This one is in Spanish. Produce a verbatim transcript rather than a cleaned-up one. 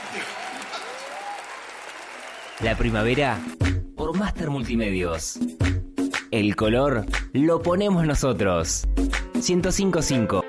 La primavera por Master Multimedios. El color lo ponemos nosotros. ciento cinco punto cinco.